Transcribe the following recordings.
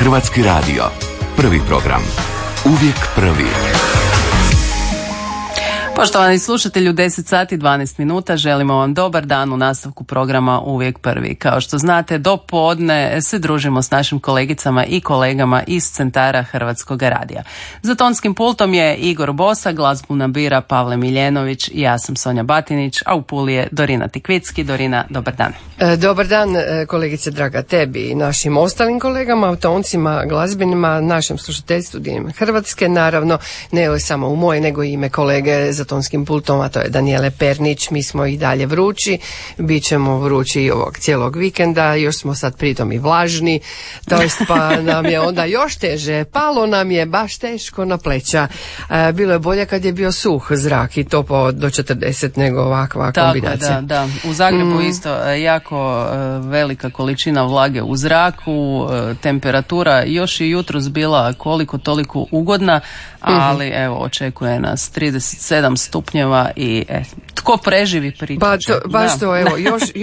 Hrvatski radio. Prvi program. Uvijek prvi. Poštovani slušatelji, u 10 sati 12 minuta želimo vam dobar dan u nastavku programa Uvijek prvi. Kao što znate, do podne se družimo s našim kolegicama i kolegama iz centara Hrvatskog radija. Za tonskim pultom je Igor Bosa, glazbu nabira Pavle Miljenović i ja sam Sonja Batinić, a u Puli je Dorina Tikvicki. Dorina, dobar dan. Dobar dan, kolegice draga, tebi i našim ostalim kolegama, toncima, glazbenima, našem slušateljstvu diljem Hrvatske, naravno, ne samo u moje, nego i ime kolege za tonskim pultom, a to je Danijele Pernić. Mi smo i dalje vrući, bit ćemo vrući ovog cijelog vikenda, još smo sad pritom i vlažni, to jest pa nam je onda još teže, palo nam je baš teško na pleća. Bilo je bolje kad je bio suh zrak i topao do 40 nego ovakva kombinacija. Tako, da. U Zagrebu isto jako velika količina vlage u zraku, temperatura još i jutros bila koliko toliko ugodna, ali evo očekuje nas 37 stupnjeva i tko preživi pričat će. Baš to, evo,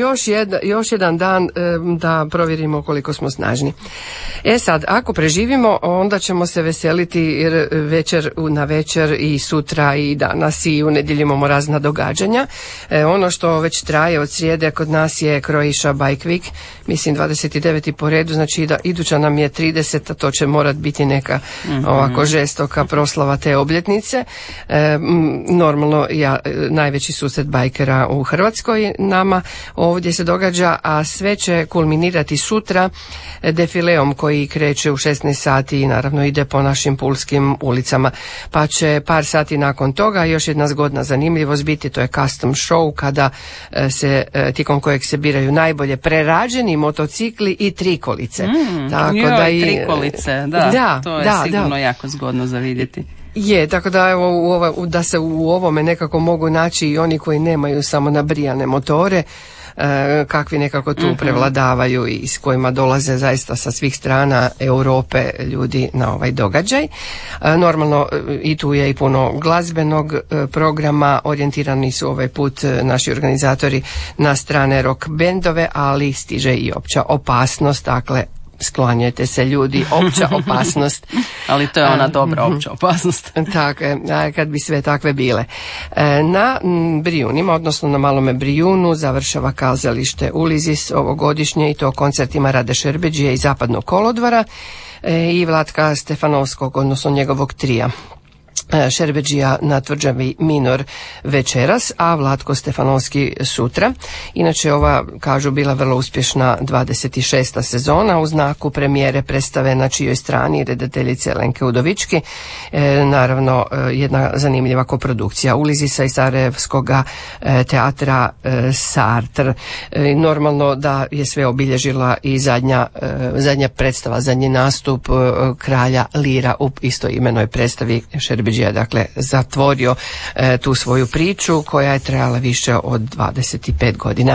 još jedan dan da provjerimo koliko smo snažni. Sad, ako preživimo, onda ćemo se veseliti jer na večer i sutra i danas i u nedjelju imamo razna događanja. Ono što već traje od srijede kod nas je Croatia Bike Week, mislim 29. po redu, znači da iduća nam je 30, a to će morat biti neka ovako žestoka proslava te obljetnice. Normalno najveći susret bajkera u Hrvatskoj nama ovdje se događa, a sve će kulminirati sutra defileom koji kreće u 16 sati i naravno ide po našim pulskim ulicama. Pa će par sati nakon toga još jedna zgodna zanimljivost biti, to je custom show kada se tijekom kojeg se biraju najbolje prerađeni motocikli i trikolice. Trikolice, da, to je sigurno jako zgodno za vidjeti. Je, tako da evo da se u ovome nekako mogu naći i oni koji nemaju samo nabrijane motore, kakvi nekako tu prevladavaju i s kojima dolaze zaista sa svih strana Europe ljudi na ovaj događaj. Normalno i tu je i puno glazbenog programa, orijentirani su ovaj put naši organizatori na strane rock bendove, ali stiže i opća opasnost, dakle sklanjajte se ljudi, opća opasnost. Ali to je ona dobra opća opasnost. Tako je, kad bi sve takve bile. Na Brijunima, odnosno na Malome Brijunu, završava kazalište Ulizis ovogodišnje i to koncertima Rade Šerbedžije i Zapadnog kolodvora i Vlatka Stefanovskog, odnosno njegovog trija. Šerbedžija na Tvrđavi Minor večeras, a Vlatko Stefanovski sutra. Inače ova, kažu, bila vrlo uspješna 26. sezona u znaku premijere predstave na čijoj strani redateljice Lenke Udovički. Naravno jedna zanimljiva koprodukcija Ulizisa i Sarajevskoga teatra Sartre. Normalno da je sve obilježila i zadnja predstava, zadnji nastup kralja Lira u istoimenoj predstavi. Šerbedžija dakle zatvorio tu svoju priču koja je trajala više od 25 godina.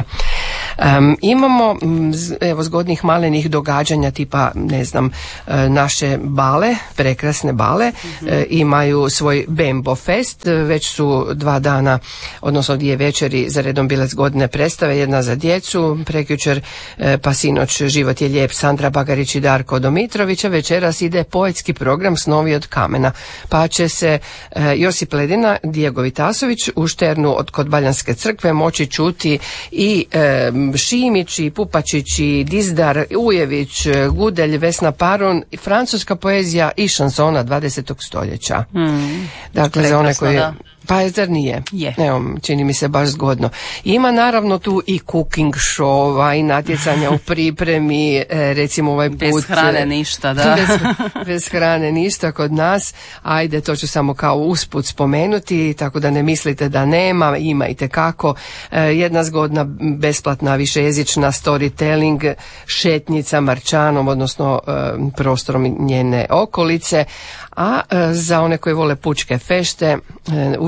Imamo evo zgodnih malenih događanja tipa, ne znam, naše bale, prekrasne bale, imaju svoj Bembo Fest, već su 2 dana, odnosno 2 večeri za redom bile zgodne predstave, jedna za djecu, prekjučer pa sinoć Život je lijep, Sandra Bagarić i Darko Domitrovića, večeras ide poetski program Snovi od kamena, pa će se Josip Ledina, Diego Vitasović u Šternu kod Baljanske crkve moći čuti i Šimić i Pupačić i Dizdar, Ujević, Gudelj, Vesna Parun, francuska poezija i šansona 20. stoljeća. Dakle, za one koji... Pa zar nije? Evo, čini mi se baš zgodno. Ima naravno tu i cooking show-a i natjecanja u pripremi, recimo ovaj put... Bez hrane ništa, da. Bez hrane ništa kod nas. Ajde, to ću samo kao usput spomenuti, tako da ne mislite da nema, ima itekako. Jedna zgodna, besplatna, višejezična storytelling, šetnica Marčanom, odnosno prostorom njene okolice. A za one koji vole pučke fešte, uvijek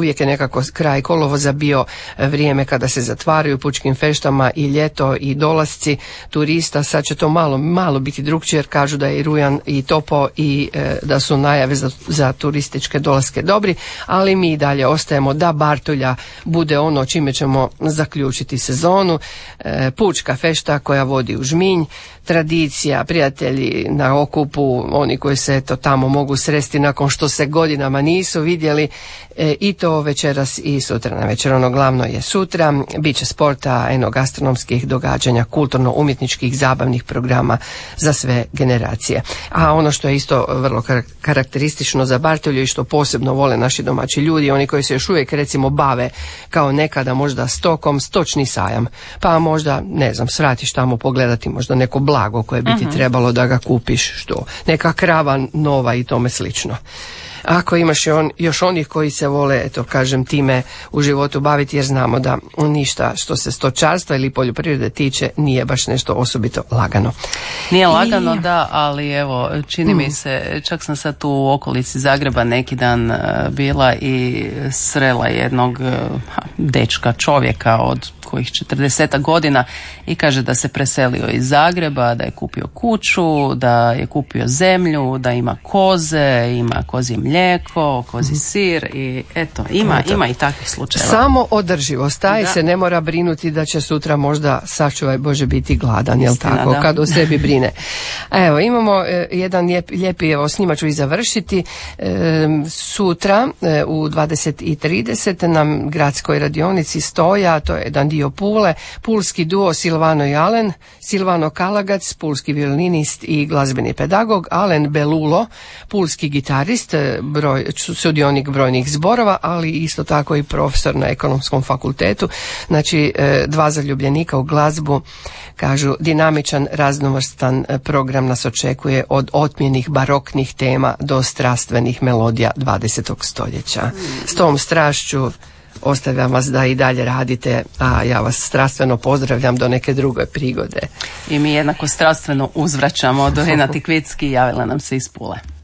uvijek je nekako kraj kolovoza bio vrijeme kada se zatvaraju pučkim feštama i ljeto i dolasci turista. Sad će to malo biti drukčije jer kažu da je i rujan i topo i da su najave za turističke dolaske dobri, ali mi i dalje ostajemo da Bartolja bude ono čime ćemo zaključiti sezonu. Pučka fešta koja vodi u Žminj, tradicija, prijatelji na okupu, oni koji se eto tamo mogu sresti nakon što se godinama nisu vidjeli, i to večeras i sutra na večer. Ono glavno je sutra, bit će sporta, enogastronomskih događanja, kulturno-umjetničkih zabavnih programa za sve generacije. A ono što je isto vrlo karakteristično za Bartolju i što posebno vole naši domaći ljudi, oni koji se još uvijek recimo bave kao nekada možda stokom, stočni sajam, pa možda ne znam, svratiš tamo pogledati možda neko blago koje bi ti trebalo da ga kupiš, što neka krava nova i tome slično. Ako imaš još onih koji se vole, eto kažem, time u životu baviti, jer znamo da ništa što se stočarstva ili poljoprivrede tiče nije baš nešto osobito lagano. Nije lagano, da, ali evo, čini mi se, čak sam sad tu u okolici Zagreba neki dan bila i srela jednog dečka, čovjeka od kojih 40 godina i kaže da se preselio iz Zagreba, da je kupio kuću, da je kupio zemlju, da ima koze, ima kozje mlijeko, kozji sir i eto, ima i takvih slučajeva. Samo održivost, taj se ne mora brinuti da će sutra možda, sačuvaj Bože, biti gladan, jel tako, da, kad o sebi brine. Evo, imamo jedan lijepi, evo, s njima ću i završiti. Sutra u 20:30 na gradskoj radionici Stoja, to je jedan dio Pule, pulski duo Silvano i Alen, Silvano Kalagac, pulski violinist i glazbeni pedagog, Alen Belulo, pulski gitarist, sudionik brojnih zborova, ali isto tako i profesor na Ekonomskom fakultetu. Znači, dva zaljubljenika u glazbu. Kažu, dinamičan, raznovrstan program nas očekuje od otmjenih baroknih tema do strastvenih melodija 20. stoljeća. S tom strašću ostavljam vas da i dalje radite, a ja vas strastveno pozdravljam do neke druge prigode. I mi jednako strastveno uzvraćamo. Dorina Tikvicki javila nam se iz Pule.